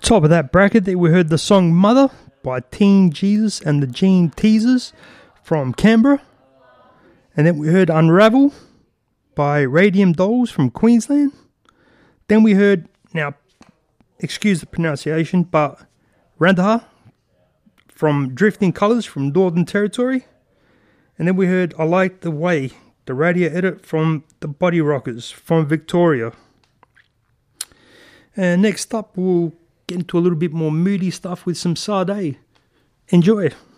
Top of that bracket, we heard the song Mother by Teen Jesus and the Gene Teasers from Canberra. And then we heard Unravel by Radium Dolls from Queensland. Then we heard, now, excuse the pronunciation, but Randaha from Drifting Colours from Northern Territory. And then we heard I Like the Way, the radio edit from the Body Rockers from Victoria. And next up, we'll get into a little bit more moody stuff with some Sade. Enjoy.